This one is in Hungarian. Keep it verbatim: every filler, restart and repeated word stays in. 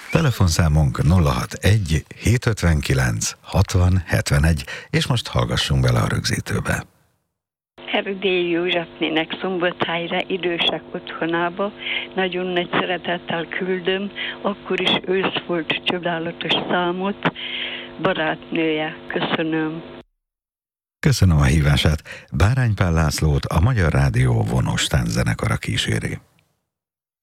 Telefonszámunk nulla hatvanegy hétszázötvenkilenc hatvan hetvenegy, és most hallgassunk bele a rögzítőbe. Erdélyi Józsefnének Szombathelyre, idősek otthonába nagyon nagy szeretettel küldöm, akkor is ősz volt csodálatos számot, barátnője. Köszönöm. Köszönöm a hívását. Bárányi Pál Lászlót a Magyar Rádió vonós tánczenekara kíséri.